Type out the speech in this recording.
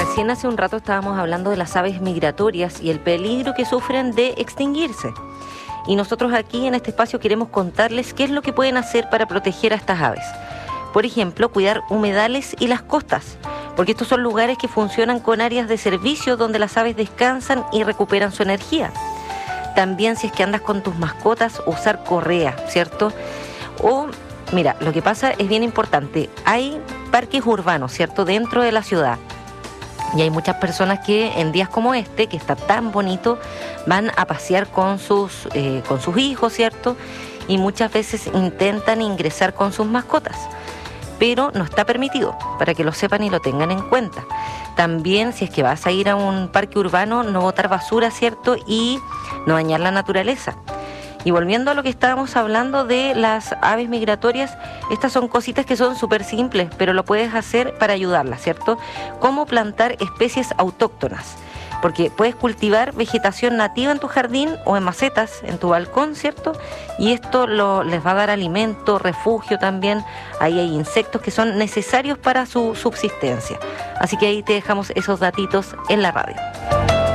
Recién hace un rato estábamos hablando de las aves migratorias y el peligro que sufren de extinguirse. Y nosotros aquí en este espacio queremos contarles qué es lo que pueden hacer para proteger a estas aves. Por ejemplo, cuidar humedales y las costas, porque estos son lugares que funcionan con áreas de servicio donde las aves descansan y recuperan su energía. También, si es que andas con tus mascotas, usar correa, ¿cierto? O, mira, lo que pasa es bien importante, hay parques urbanos, ¿cierto?, dentro de la ciudad. Y hay muchas personas que en días como este, que está tan bonito, van a pasear con sus hijos, ¿cierto? Y muchas veces intentan ingresar con sus mascotas. Pero no está permitido, para que lo sepan y lo tengan en cuenta. También, si es que vas a ir a un parque urbano, no botar basura, ¿cierto? Y no dañar la naturaleza. Y volviendo a lo que estábamos hablando de las aves migratorias, estas son cositas que son súper simples, pero lo puedes hacer para ayudarlas, ¿cierto? Como plantar especies autóctonas, porque puedes cultivar vegetación nativa en tu jardín o en macetas, en tu balcón, ¿cierto? Y esto les va a dar alimento, refugio también. Ahí hay insectos que son necesarios para su subsistencia. Así que ahí te dejamos esos datitos en la radio.